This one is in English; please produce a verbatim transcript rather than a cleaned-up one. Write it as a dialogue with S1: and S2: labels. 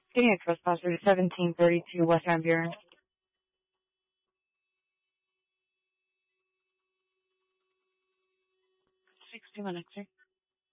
S1: Getting a trespasser to seventeen thirty-two West Van Buren.
S2: sixty minutes, sir.